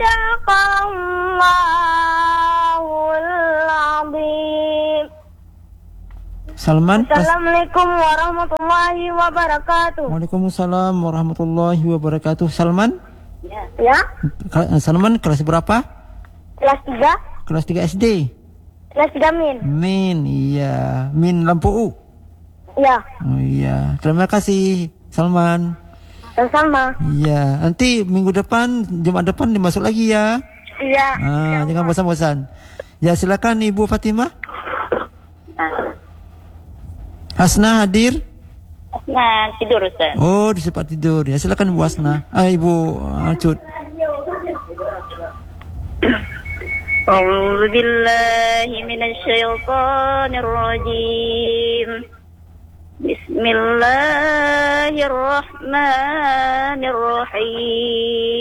Sadaqallahul azim. Salman. Assalamualaikum warahmatullahi wabarakatuh. Waalaikumsalam warahmatullahi wabarakatuh. Salman? Ya. Salman kelas berapa? Kelas 3. Kelas 3 SD. Kelas 3 min. Min, iya. Min lampu U. Ya. Oh iya. Terima kasih Salman. Sama. Iya. Nanti minggu depan, Jumat depan dimasuk lagi ya. Iya. Jangan bosan-bosan. Ya silakan Ibu Fatimah. Hasna hadir? Nah, tidur Ustaz. Oh, sempat tidur. Ya silakan Ibu Hasna. Ibu Cut. A'udzu billahi minasy syaithanir rajim. Bismillahirrahmanirrahim.